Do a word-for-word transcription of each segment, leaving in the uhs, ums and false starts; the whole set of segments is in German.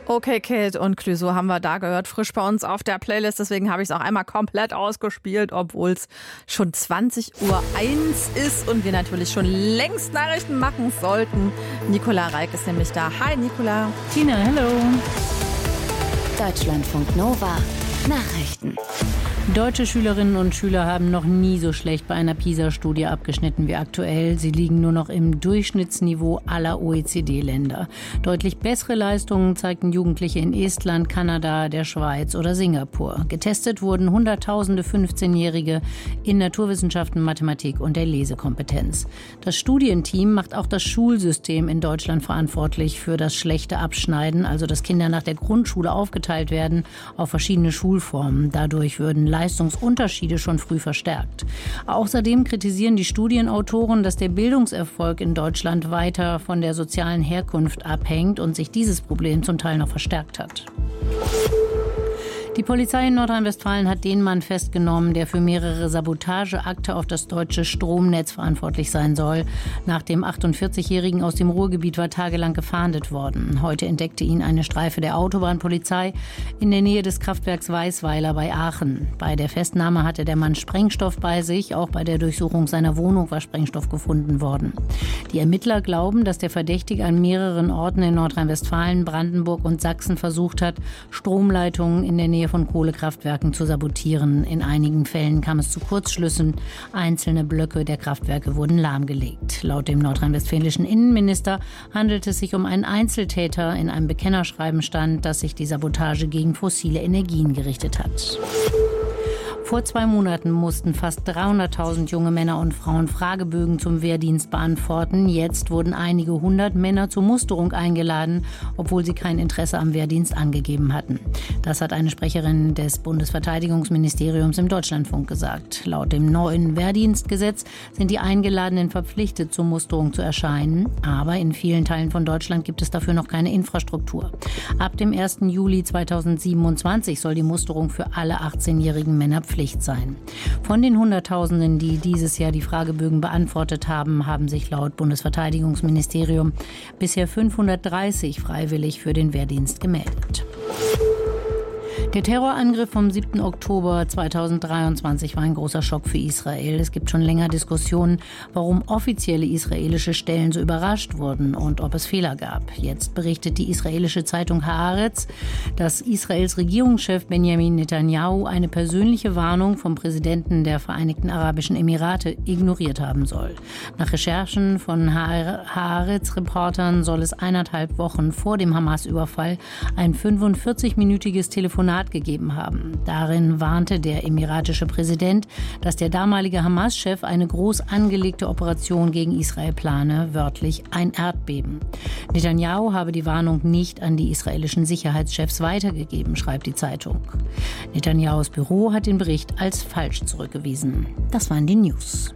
Okay, Kate und Clouseau haben wir da gehört, frisch bei uns auf der Playlist. Deswegen habe ich es auch einmal komplett ausgespielt, obwohl es schon zwanzig Uhr eins ist und wir natürlich schon längst Nachrichten machen sollten. Nicola Reik ist nämlich da. Hi, Nicola. Tina, hello. Deutschlandfunk Nova Nachrichten. Deutsche Schülerinnen und Schüler haben noch nie so schlecht bei einer PISA-Studie abgeschnitten wie aktuell. Sie liegen nur noch im Durchschnittsniveau aller O E C D-Länder. Deutlich bessere Leistungen zeigten Jugendliche in Estland, Kanada, der Schweiz oder Singapur. Getestet wurden Hunderttausende fünfzehnjährige in Naturwissenschaften, Mathematik und der Lesekompetenz. Das Studienteam macht auch das Schulsystem in Deutschland verantwortlich für das schlechte Abschneiden, also dass Kinder nach der Grundschule aufgeteilt werden auf verschiedene Schulformen. Dadurch würden Leistungsunterschiede schon früh verstärkt. Außerdem kritisieren die Studienautoren, dass der Bildungserfolg in Deutschland weiter von der sozialen Herkunft abhängt und sich dieses Problem zum Teil noch verstärkt hat. Die Polizei in Nordrhein-Westfalen hat den Mann festgenommen, der für mehrere Sabotageakte auf das deutsche Stromnetz verantwortlich sein soll. Nach dem achtundvierzigjährigen aus dem Ruhrgebiet war tagelang gefahndet worden. Heute entdeckte ihn eine Streife der Autobahnpolizei in der Nähe des Kraftwerks Weißweiler bei Aachen. Bei der Festnahme hatte der Mann Sprengstoff bei sich. Auch bei der Durchsuchung seiner Wohnung war Sprengstoff gefunden worden. Die Ermittler glauben, dass der Verdächtige an mehreren Orten in Nordrhein-Westfalen, Brandenburg und Sachsen versucht hat, Stromleitungen in der Nähe von Kohlekraftwerken zu sabotieren. In einigen Fällen kam es zu Kurzschlüssen. Einzelne Blöcke der Kraftwerke wurden lahmgelegt. Laut dem nordrhein-westfälischen Innenminister handelt es sich um einen Einzeltäter. In einem Bekennerschreiben stand, dass sich die Sabotage gegen fossile Energien gerichtet hat. Vor zwei Monaten mussten fast dreihunderttausend junge Männer und Frauen Fragebögen zum Wehrdienst beantworten. Jetzt wurden einige hundert Männer zur Musterung eingeladen, obwohl sie kein Interesse am Wehrdienst angegeben hatten. Das hat eine Sprecherin des Bundesverteidigungsministeriums im Deutschlandfunk gesagt. Laut dem neuen Wehrdienstgesetz sind die Eingeladenen verpflichtet, zur Musterung zu erscheinen. Aber in vielen Teilen von Deutschland gibt es dafür noch keine Infrastruktur. Ab dem ersten Juli zweitausendsiebenundzwanzig soll die Musterung für alle achtzehnjährigen Männer Pflicht sein. Von den Hunderttausenden, die dieses Jahr die Fragebögen beantwortet haben, haben sich laut Bundesverteidigungsministerium bisher fünfhundertdreißig freiwillig für den Wehrdienst gemeldet. Der Terrorangriff vom siebten Oktober zweitausenddreiundzwanzig war ein großer Schock für Israel. Es gibt schon länger Diskussionen, warum offizielle israelische Stellen so überrascht wurden und ob es Fehler gab. Jetzt berichtet die israelische Zeitung Haaretz, dass Israels Regierungschef Benjamin Netanyahu eine persönliche Warnung vom Präsidenten der Vereinigten Arabischen Emirate ignoriert haben soll. Nach Recherchen von Haaretz-Reportern soll es eineinhalb Wochen vor dem Hamas-Überfall ein fünfundvierzigminütiges Telefonat gegeben haben. Darin warnte der emiratische Präsident, dass der damalige Hamas-Chef eine groß angelegte Operation gegen Israel plane, wörtlich ein Erdbeben. Netanyahu habe die Warnung nicht an die israelischen Sicherheitschefs weitergegeben, schreibt die Zeitung. Netanyahus Büro hat den Bericht als falsch zurückgewiesen. Das waren die News.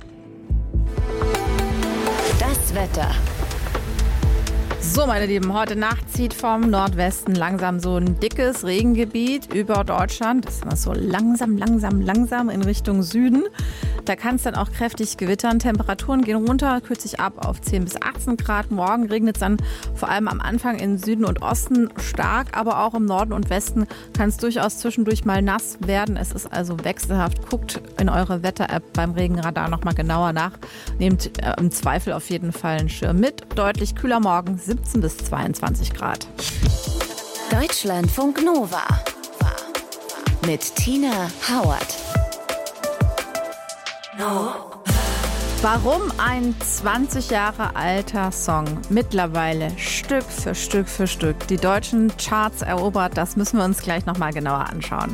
Das Wetter. So, meine Lieben, heute Nacht zieht vom Nordwesten langsam so ein dickes Regengebiet über Deutschland. Das ist so langsam, langsam, langsam in Richtung Süden. Da kann es dann auch kräftig gewittern. Temperaturen gehen runter, kühlt sich ab auf zehn bis achtzehn Grad. Morgen regnet es dann vor allem am Anfang in Süden und Osten stark, aber auch im Norden und Westen kann es durchaus zwischendurch mal nass werden. Es ist also wechselhaft. Guckt in eure Wetter-App beim Regenradar nochmal genauer nach. Nehmt äh, im Zweifel auf jeden Fall einen Schirm mit. Deutlich kühler morgen, siebzehn bis zweiundzwanzig Grad. Deutschlandfunk Nova mit Tina Howard. No. Warum ein zwanzig Jahre alter Song mittlerweile Stück für Stück für Stück die deutschen Charts erobert, das müssen wir uns gleich nochmal genauer anschauen.